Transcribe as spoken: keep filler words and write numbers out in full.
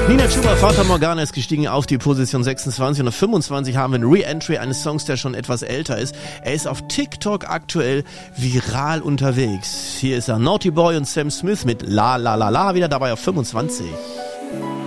Nina Chuba, Fata Morgana ist gestiegen auf die Position sechsundzwanzig und auf fünfundzwanzig haben wir ein Re-Entry eines Songs, der schon etwas älter ist. Er ist auf TikTok aktuell viral unterwegs. Hier ist er, Naughty Boy und Sam Smith mit La La La La, wieder dabei auf fünfundzwanzig.